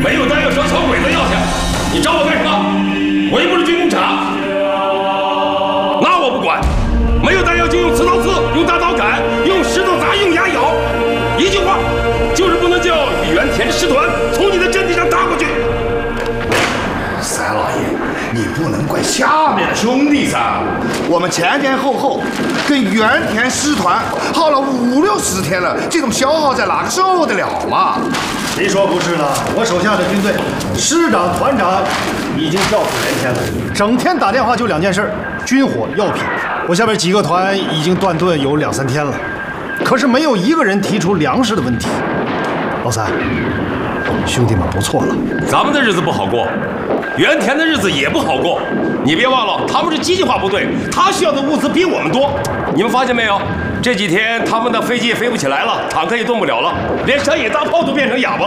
没有弹药找小鬼子要去，你找我干什么？我又不是军工厂。那我不管，没有弹药就用刺刀刺，用大刀砍，用石头砸，用牙咬。一句话，就是不能叫原田师团从你的阵地上打过去。 三老爷，你不能怪下面的兄弟噻。我们前前后后跟原田师团耗了50、60天了，这种消耗在哪个受得了嘛？ 谁说不是呢？我手下的军队，师长、团长已经调赴原田了，整天打电话就2件事：军火、药品。我下边几个团已经断盾有2、3天了，可是没有一个人提出粮食的问题。老三，兄弟们不错了， 咱们的日子不好过，原田的日子也不好过。你别忘了，他们是机械化部队，他需要的物资比我们多。你们发现没有？这几天他们的飞机也飞不起来了，坦克也动不了了，连山野大炮都变成哑巴了。